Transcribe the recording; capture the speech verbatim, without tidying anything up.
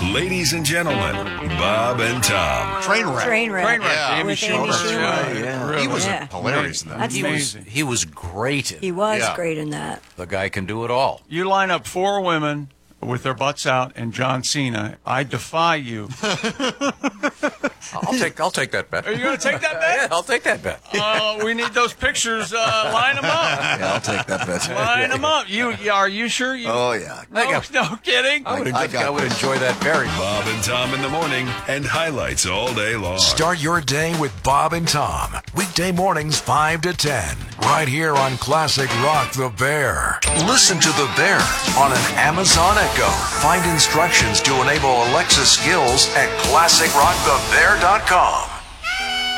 Ladies and gentlemen, Bob and Tom. Train wreck. Train wreck. Train wreck. Yeah. Amy With Amy Schumer. Schumer. Yeah, Yeah. yeah. He was Yeah. hilarious in that. That's He was, Amazing. he was great. In He was Yeah. great in that. The guy can do it all. You line up four women with their butts out and John Cena. I defy you. I'll take I'll take that bet. Are you going to take that Yeah, bet? I'll take that bet. Uh, we need those pictures. Uh, line them up. Yeah, I'll take that bet. Line them up. You are you sure? You, Oh, yeah. no, no kidding. I would, I enjoy, got I would this. enjoy that very much. Bob and Tom in the morning and highlights all day long. Start your day with Bob and Tom. Weekday mornings five to ten. Right here on Classic Rock the Bear. Listen to The Bear on an Amazon Echo. Find instructions to enable Alexa skills at classic rock the bear dot com.